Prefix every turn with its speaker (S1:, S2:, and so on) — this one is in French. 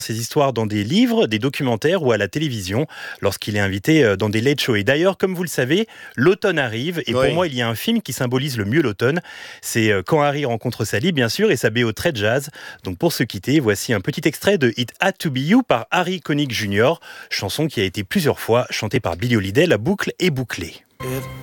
S1: Ses histoires dans des livres, des documentaires ou à la télévision lorsqu'il est invité dans des late shows. Et d'ailleurs, comme vous le savez, l'automne arrive et pour
S2: Oui.
S1: moi, il y a un film qui symbolise le mieux l'automne. C'est Quand Harry rencontre Sally, bien sûr, et sa BO très jazz. Donc pour se quitter, voici un petit extrait de It Had to Be You par Harry Connick Jr., chanson qui a été plusieurs fois chantée par Billie Holiday, la boucle est bouclée.
S3: It